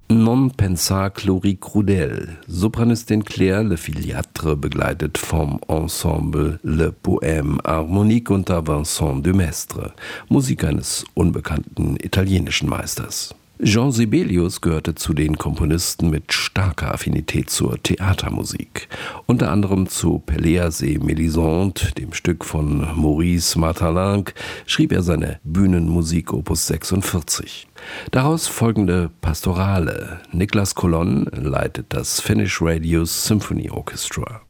Non pensar Chloricrudel. Sopranistin Claire Le Filiatre begleitet vom Ensemble Le Poème Harmonique unter Vincent Demestre, Musik eines unbekannten italienischen Meisters. Jean Sibelius gehörte zu den Komponisten mit starker Affinität zur Theatermusik. Unter anderem zu Pelléas et Mélisande, dem Stück von Maurice Maeterlinck, schrieb er seine Bühnenmusik Opus 46. Daraus folgende Pastorale. Niklas Colon leitet das Finnish Radio Symphony Orchestra.